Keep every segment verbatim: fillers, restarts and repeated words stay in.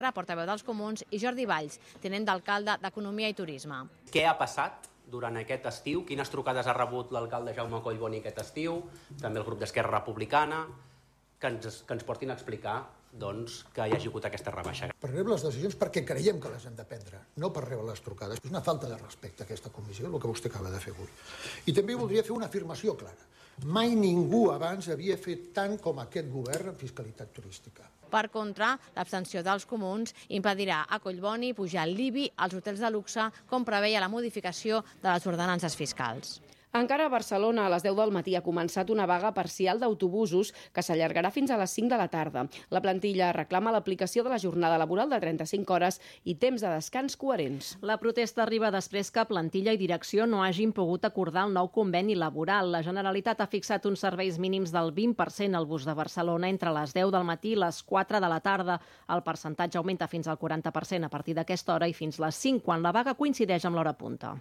portaveu dels Comuns, i Jordi Valls, tinent d'alcalde d'Economia i Turisme. Què ha passat durant aquest estiu? Quines trucades ha rebut l'alcalde Jaume Collboni aquest estiu? També el grup d'Esquerra Republicana, que ens, que ens portin a explicar doncs, que hi hagi hagut aquesta rebaixa. Prenem les decisions perquè creiem que les hem de prendre, no per rebre les trucades. És una falta de respecte a aquesta comissió, el que vostè acaba de fer avui. I també voldria fer una afirmació clara. Mai ningú abans havia fet tant com aquest govern en fiscalitat turística. Per contra, l'abstenció dels Comuns impedirà a Collboni pujar l'I B I als hotels de luxe, com preveia la modificació de les ordenances fiscals. Encara a Barcelona, a les deu del matí, ha començat una vaga parcial d'autobusos que s'allargarà fins a les cinc de la tarda. La plantilla reclama l'aplicació de la jornada laboral de trenta-cinc hores i temps de descans coherents. La protesta arriba després que plantilla i direcció no hagin pogut acordar el nou conveni laboral. La Generalitat ha fixat uns serveis mínims del vint per cent al bus de Barcelona entre les deu del matí i les quatre de la tarda. El percentatge augmenta fins al quaranta per cent a partir d'aquesta hora i fins les cinc, quan la vaga coincideix amb l'hora punta.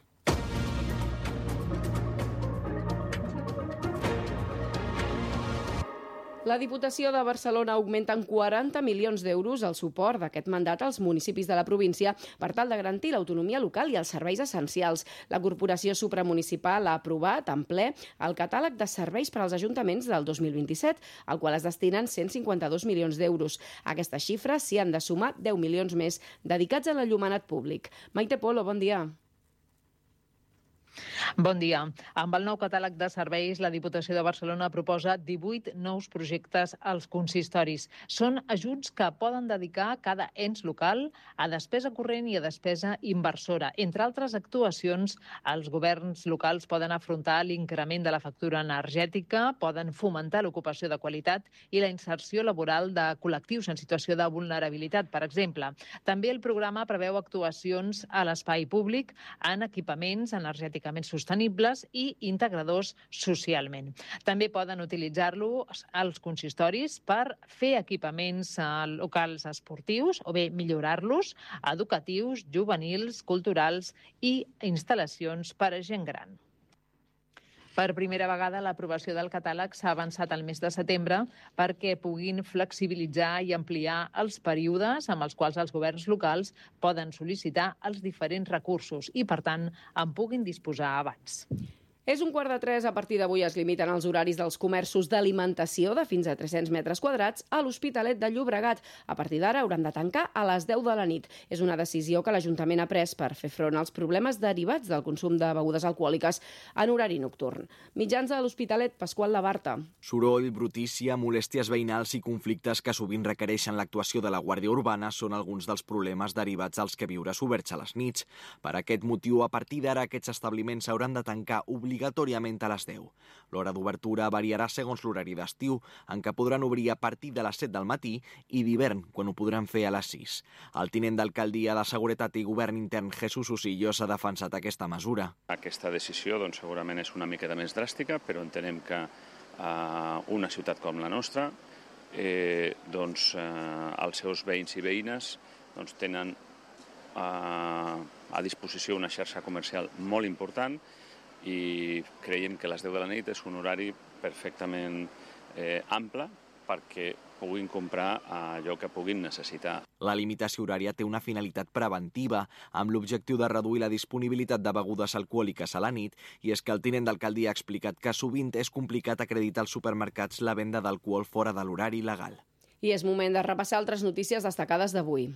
La Diputació de Barcelona augmenta en quaranta milions d'euros el suport d'aquest mandat als municipis de la província per tal de garantir l'autonomia local i els serveis essencials. La Corporació Supramunicipal ha aprovat en ple el catàleg de serveis per als ajuntaments del dos mil vint-i-set, al qual es destinen cent cinquanta-dos milions d'euros. A aquestes xifres s'hi han de sumar deu milions més dedicats a l'enllumenat públic. Maite Polo, bon dia. Bon dia. Amb el nou catàleg de serveis, la Diputació de Barcelona proposa divuit nous projectes als consistoris. Són ajuts que poden dedicar cada ens local a despesa corrent i a despesa inversora. Entre altres actuacions, els governs locals poden afrontar l'increment de la factura energètica, poden fomentar l'ocupació de qualitat i la inserció laboral de col·lectius en situació de vulnerabilitat, per exemple. També el programa preveu actuacions a l'espai públic en equipaments energèticament sostenibles i integradors socialment. També poden utilitzar-lo als consistoris per fer equipaments locals esportius o bé millorar-los, educatius, juvenils, culturals i instal·lacions per a gent gran. Per primera vegada, l'aprovació del catàleg s'ha avançat al mes de setembre perquè puguin flexibilitzar i ampliar els períodes amb els quals els governs locals poden sol·licitar els diferents recursos i, per tant, en puguin disposar abans. És un quart de tres. A partir d'avui es limiten els horaris dels comerços d'alimentació de fins a tres-cents metres quadrats a l'Hospitalet de Llobregat. A partir d'ara hauran de tancar a les deu de la nit. És una decisió que l'Ajuntament ha pres per fer front als problemes derivats del consum de begudes alcohòliques en horari nocturn. Mitjans de l'Hospitalet, Pasqual Labarta. Soroll, brutícia, molèsties veïnals i conflictes que sovint requereixen l'actuació de la Guàrdia Urbana són alguns dels problemes derivats als que viures oberts a les nits. Per aquest motiu, a partir d'ara, aquests establiments hauran de tancar obligatòriament obligatoriament a les deu. L'hora d'obertura variarà segons l'horari d'estiu, en què podran obrir a partir de les set del matí i d'hivern, quan ho podran fer a les sis. El tinent d'alcaldia de Seguretat i Govern Intern, Jesús Usillos, ha defensat aquesta mesura. Aquesta decisió doncs, segurament és una miqueta més dràstica, però entenem que eh, una ciutat com la nostra, eh, doncs, eh, els seus veïns i veïnes doncs, tenen eh, a disposició una xarxa comercial molt important i creiem que les deu de la nit és un horari perfectament eh, ample perquè puguin comprar allò que puguin necessitar. La limitació horària té una finalitat preventiva, amb l'objectiu de reduir la disponibilitat de begudes alcohòliques a la nit, i és que el tinent d'alcaldia ha explicat que sovint és complicat acreditar als supermercats la venda d'alcohol fora de l'horari legal. I és moment de repassar altres notícies destacades d'avui.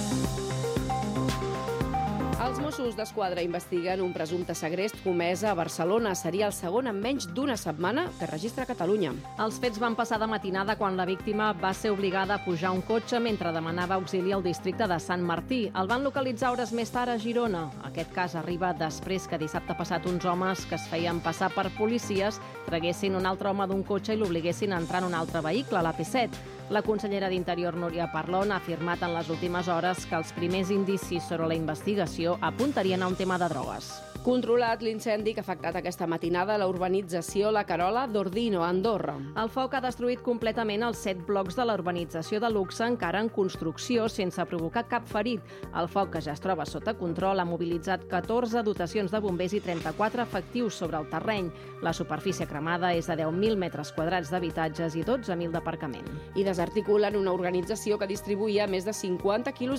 Els Mossos d'Esquadra investiguen un presumpte segrest comès a Barcelona. Seria el segon en menys d'una setmana que registra Catalunya. Els fets van passar de matinada quan la víctima va ser obligada a pujar un cotxe mentre demanava auxili al districte de Sant Martí. El van localitzar hores més tard a Girona. Aquest cas arriba després que dissabte passat uns homes que es feien passar per policies traguessin un altre home d'un cotxe i l'obliguessin a entrar en un altre vehicle, a l'A P set. La consellera d'Interior, Núria Parlon, ha afirmat en les últimes hores que els primers indicis sobre la investigació apuntarien a un tema de drogues. Controlat l'incendi que ha afectat aquesta matinada a la urbanització La Carola d'Ordino, a Andorra. El foc ha destruït completament els set blocs de la urbanització de luxe encara en construcció, sense provocar cap ferit. El foc, que ja es troba sota control, ha mobilitzat catorze dotacions de bombers i trenta-quatre efectius sobre el terreny. La superfície cremada és de deu mil metres quadrats d'habitatges i dotze mil d'aparcament. I desarticulen una organització que distribuïa més de cinquanta quilos